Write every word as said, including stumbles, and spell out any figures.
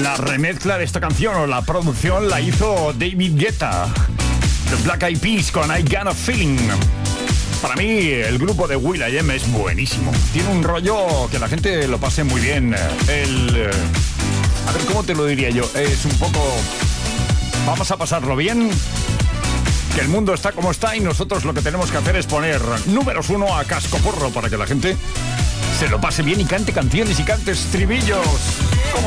La remezcla de esta canción o la producción la hizo David Guetta, The Black Eyed Peas con I Got a Feeling. Para mí el grupo de will.i.am es buenísimo. Tiene un rollo que la gente lo pase muy bien. El... A ver, ¿cómo te lo diría yo? Es un poco... Vamos a pasarlo bien, que el mundo está como está y nosotros lo que tenemos que hacer es poner números uno a cascoporro para que la gente se lo pase bien y cante canciones y cante estribillos.